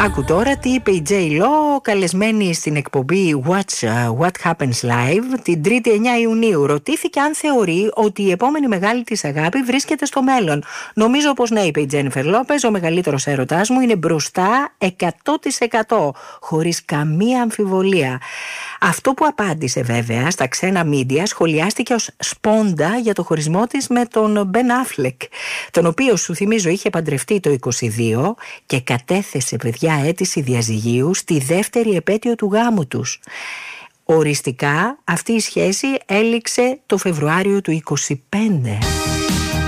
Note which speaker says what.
Speaker 1: Άκου τώρα τι είπε η J.Lo, καλεσμένη στην εκπομπή What Happens Live την 3η 9 Ιουνίου. Ρωτήθηκε αν θεωρεί ότι η επόμενη μεγάλη της αγάπη βρίσκεται στο μέλλον. Νομίζω πως ναι, είπε η Τζένιφερ Λόπεζ, ο μεγαλύτερος έρωτάς μου είναι μπροστά 100%, χωρίς καμία αμφιβολία. Αυτό που απάντησε βέβαια στα ξένα μίντια σχολιάστηκε ως σπόντα για το χωρισμό της με τον Μπεν Αφλεκ, τον οποίο σου θυμίζω είχε παντρευτεί το 22 και κατέθεσε παιδιά αίτηση διαζυγίου στη δεύτερη επέτειο του γάμου τους. Οριστικά αυτή η σχέση έληξε το Φεβρουάριο του 25.